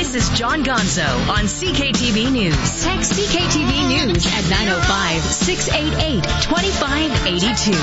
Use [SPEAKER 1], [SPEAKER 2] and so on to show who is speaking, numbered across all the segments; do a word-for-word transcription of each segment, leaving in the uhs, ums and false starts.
[SPEAKER 1] This is John Gonzo on C K T V News. Text C K T V News at nine oh five, six eight eight, two five eight two.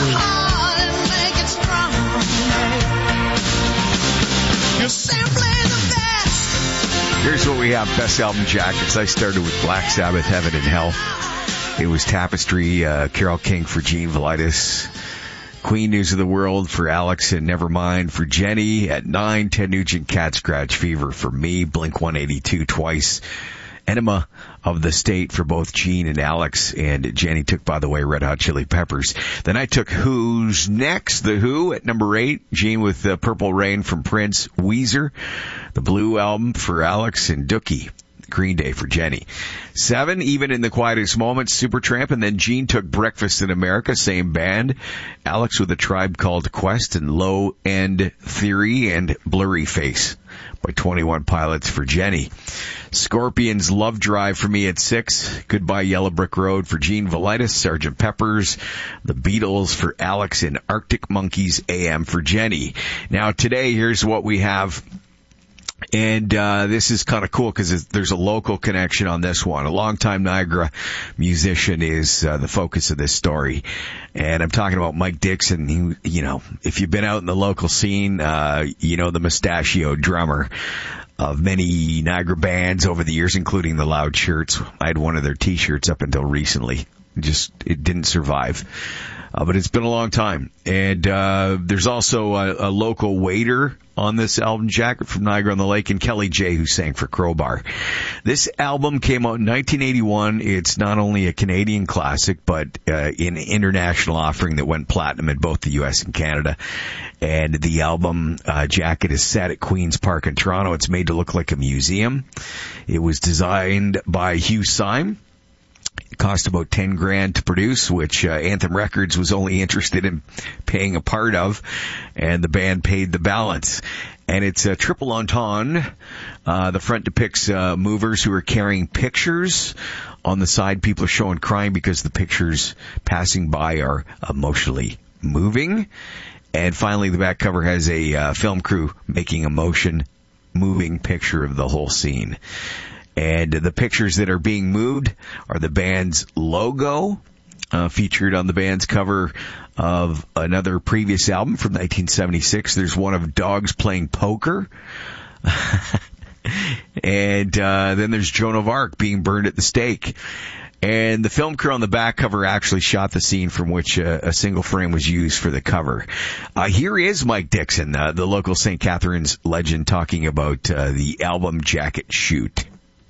[SPEAKER 2] Here's what we have. Best album jackets. I started with Black Sabbath, Heaven and Hell. It was Tapestry, uh, Carole King for Gene Velitis. Queen News of the World for Alex and Nevermind for Jenny. At nine, Ted Nugent, Cat Scratch Fever for me. Blink one eighty-two twice. Enema of the State for both Gene and Alex. And Jenny took, by the way, Red Hot Chili Peppers. Then I took Who's Next? The Who at number eight. Gene with uh, Purple Rain from Prince. Weezer. The Blue Album for Alex and Dookie. Green Day for Jenny. Seven, Even in the Quietest Moments, Supertramp, and then Gene took Breakfast in America, same band. Alex with A Tribe Called Quest and Low End Theory and Blurry Face by twenty-one Pilots for Jenny. Scorpions Love Drive for me at six. Goodbye Yellow Brick Road for Gene Velitis. Sergeant Pepper's. The Beatles for Alex and Arctic Monkeys A M for Jenny. Now today, here's what we have. And uh this is kind of cool because there's a local connection on this one. A longtime Niagara musician is uh, the focus of this story. And I'm talking about Mike Dixon. He, you know, if you've been out in the local scene, uh you know, the mustachioed drummer of many Niagara bands over the years, including the Loud Shirts. I had one of their T-shirts up until recently. Just, it didn't survive. Uh, but it's been a long time. And uh there's also a, a local waiter on this album jacket from Niagara on the Lake, and Kelly J, who sang for Crowbar. This album came out in nineteen eighty-one. It's not only a Canadian classic, but uh, an international offering that went platinum in both the U S and Canada. And the album uh, jacket is set at Queen's Park in Toronto. It's made to look like a museum. It was designed by Hugh Syme. It cost about ten grand to produce, which uh, Anthem Records was only interested in paying a part of, and the band paid the balance. And it's a triple entendre. Uh, the front depicts uh, movers who are carrying pictures. On the side, people are showing crying because the pictures passing by are emotionally moving. And finally, the back cover has a uh, film crew making a motion moving picture of the whole scene. And the pictures that are being moved are the band's logo, uh, featured on the band's cover of another previous album from nineteen seventy-six. There's one of dogs playing poker. and uh, then there's Joan of Arc being burned at the stake. And the film crew on the back cover actually shot the scene from which uh, a single frame was used for the cover. Uh, here is Mike Dixon, uh, the local Saint Catharines legend, talking about uh, the album jacket shoot.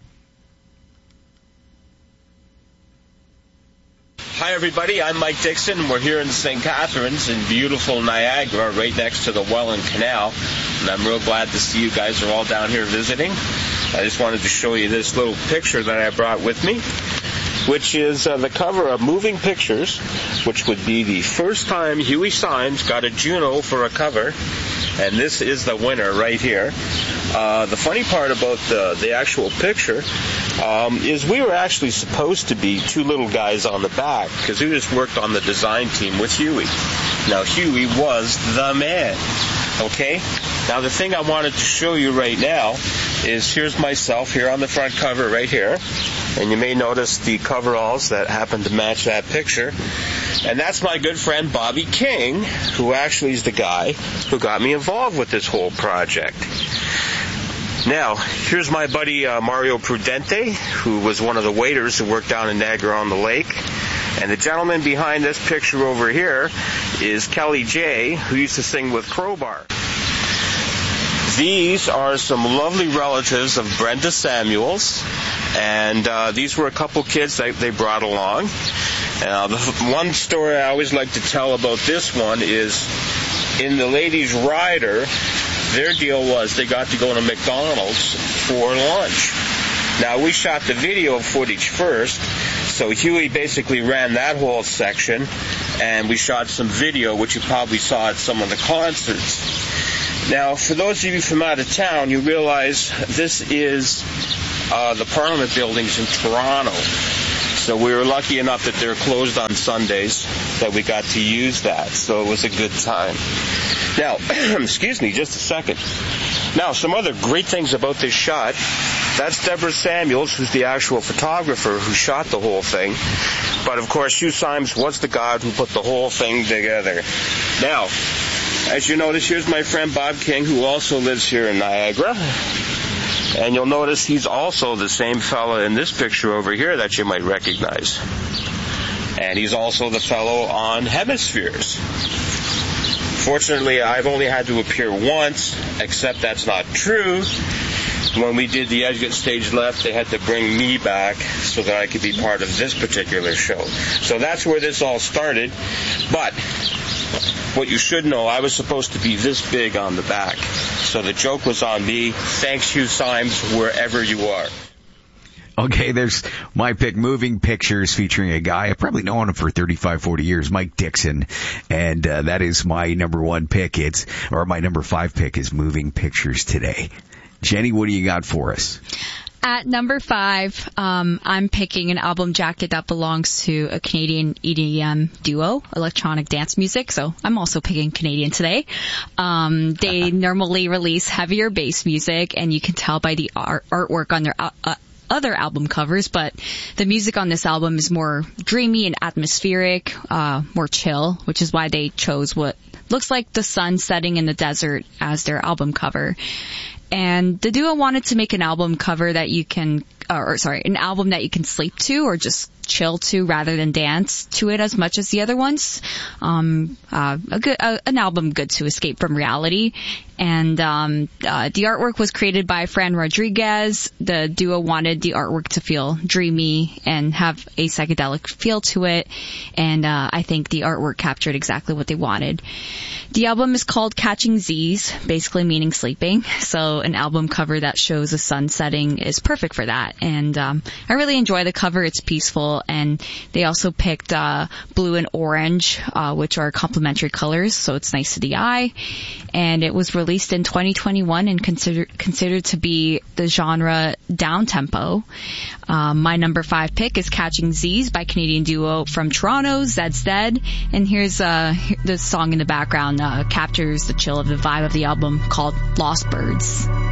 [SPEAKER 3] Hi, everybody. I'm Mike Dixon. We're here in Saint Catharines in beautiful Niagara, right next to the Welland Canal. And I'm real glad to see you guys are all down here visiting. I just wanted to show you this little picture that I brought with me, which is uh, the cover of Moving Pictures, which would be the first time Huey Symes got a Juno for a cover. And this is the winner right here. Uh, the funny part about the, the actual picture um, is we were actually supposed to be two little guys on the back because we just worked on the design team with Huey. Now, Huey was the man, okay? Now, the thing I wanted to show you right now is here's myself here on the front cover right here. And you may notice the coveralls that happen to match that picture. And that's my good friend Bobby King, who actually is the guy who got me involved with this whole project. Now, here's my buddy uh, Mario Prudente, who was one of the waiters who worked down in Niagara on the Lake. And the gentleman behind this picture over here is Kelly J, who used to sing with Crowbar. These are some lovely relatives of Brenda Samuels, and uh, these were a couple kids that they brought along. Uh, the one story I always like to tell about this one is in the ladies' rider, their deal was they got to go to McDonald's for lunch. Now, we shot the video footage first, so Huey basically ran that whole section, and we shot some video, which you probably saw at some of the concerts. Now, for those of you from out of town, you realize this is uh, the Parliament buildings in Toronto. So we were lucky enough that they're closed on Sundays that we got to use that. So it was a good time. Now, excuse me, just a second. Now, some other great things about this shot. That's Deborah Samuels, who's the actual photographer who shot the whole thing. But, of course, Hugh Symes was the god who put the whole thing together. Now, as you notice, here's my friend Bob King, who also lives here in Niagara. And you'll notice he's also the same fella in this picture over here that you might recognize. And he's also the fellow on Hemispheres. Fortunately, I've only had to appear once, except that's not true. When we did the Edgett Stage Left, they had to bring me back so that I could be part of this particular show. So that's where this all started. But what you should know, I was supposed to be this big on the back. So the joke was on me. Thanks, Hugh Symes, wherever you are.
[SPEAKER 2] Okay, there's my pick, Moving Pictures, featuring a guy, I've probably known him for thirty-five, forty years, Mike Dixon. And uh, that is my number one pick. It's, or my number five pick is Moving Pictures today. Jenny, what do you got for us?
[SPEAKER 4] At number five, um, I'm picking an album jacket that belongs to a Canadian E D M duo, electronic dance music. So I'm also picking Canadian today. Um, they normally release heavier bass music, and you can tell by the art- artwork on their uh, other album covers. But the music on this album is more dreamy and atmospheric, uh, more chill, which is why they chose what looks like the sun setting in the desert as their album cover. And the duo wanted to make an album cover that you can, or sorry, an album that you can sleep to or just chill to rather than dance to it as much as the other ones. Um, uh, a good, uh, an album good to escape from reality. And um, uh, the artwork was created by Fran Rodriguez. The duo wanted the artwork to feel dreamy and have a psychedelic feel to it. And uh, I think the artwork captured exactly what they wanted. The album is called Catching Z's, basically meaning sleeping. So an album cover that shows the sun setting is perfect for that. And um, I really enjoy the cover. It's peaceful. And they also picked uh, blue and orange, uh, which are complementary colors. So it's nice to the eye. And it was released in twenty twenty-one and considered considered to be the genre down-tempo. Um, my number five pick is Catching Z's by Canadian duo from Toronto, Zed Zed. And here's uh, the song in the background uh, captures the chill of the vibe of the album called Lost Birds.